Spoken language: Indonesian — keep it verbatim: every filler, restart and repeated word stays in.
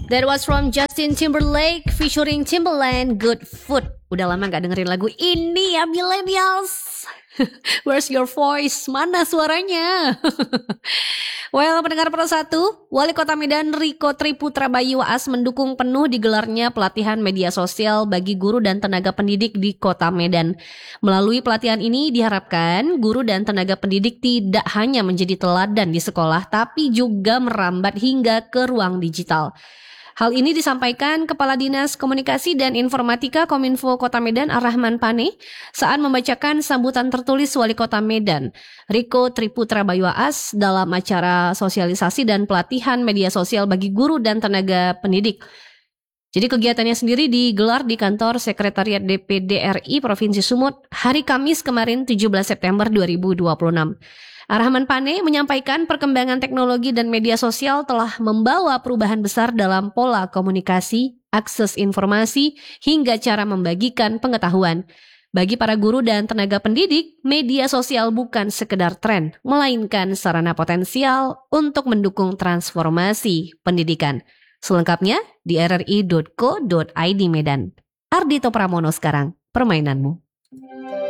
That was from Justin Timberlake featuring Timbaland, Good Food. Udah lama gak dengerin lagu ini ya millennials. Where's your voice? Mana suaranya? Well, pendengar Pro satu, Wali Kota Medan Riko Triputra Bayu Waas mendukung penuh digelarnya pelatihan media sosial bagi guru dan tenaga pendidik di Kota Medan. Melalui pelatihan ini diharapkan guru dan tenaga pendidik tidak hanya menjadi teladan di sekolah, tapi juga merambat hingga ke ruang digital. Hal ini disampaikan Kepala Dinas Komunikasi dan Informatika Kominfo Kota Medan Ar-Rahman Pane saat membacakan sambutan tertulis Wali Kota Medan Riko Triputra Bayu Waas dalam acara sosialisasi dan pelatihan media sosial bagi guru dan tenaga pendidik. Jadi kegiatannya sendiri digelar di kantor Sekretariat D P D R I Provinsi Sumut hari Kamis kemarin tujuh belas September dua ribu dua puluh enam. Ar-Rahman Pane menyampaikan perkembangan teknologi dan media sosial telah membawa perubahan besar dalam pola komunikasi, akses informasi, hingga cara membagikan pengetahuan. Bagi para guru dan tenaga pendidik, media sosial bukan sekedar tren, melainkan sarana potensial untuk mendukung transformasi pendidikan. Selengkapnya di r r i dot co dot i d Medan. Ardito Pramono sekarang, permainanmu.